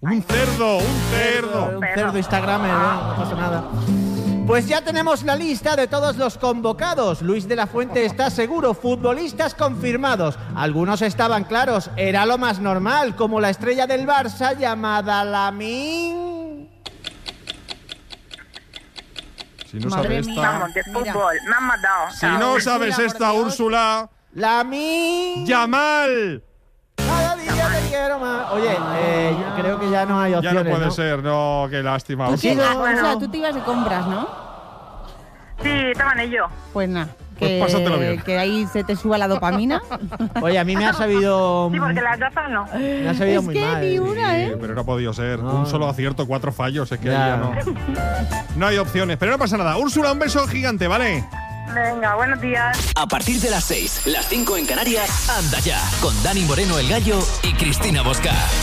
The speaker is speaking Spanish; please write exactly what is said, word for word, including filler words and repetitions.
Un cerdo, un cerdo. Un cerdo Instagramer, ¿eh? No pasa nada. Pues ya tenemos la lista de todos los convocados. Luis de la Fuente está seguro, futbolistas confirmados. Algunos estaban claros, era lo más normal, como la estrella del Barça llamada Lamine. Si no Madre sabes mía. esta, Vamos, de fútbol, me han matado. si no sabes Úrsula, esta, por Dios. Úrsula, Lamine. Yamal. Cada día te quiero más. Oye, eh, yo creo que ya no hay Ya opciones, no puede ser, no, qué lástima. Tú Úrsula. tienes- no, o sea, no. tú te ibas de compras, ¿no? Sí, estaban ellos. Pues nada. Pues Que, pásatelo bien. que ahí se te suba la dopamina. Oye, a mí me ha sabido. Sí, porque las gafas no. Me ha sabido Es muy que mal. ni una, Sí, ¿eh? pero no ha podido ser. No. Un solo acierto, cuatro fallos. Es que Ya. ahí ya no. No hay opciones. Pero no pasa nada. Úrsula, un beso gigante, ¿vale? Venga, buenos días. A partir de las seis, las cinco en Canarias, anda ya, con Dani Moreno el Gallo y Cristina Bosca.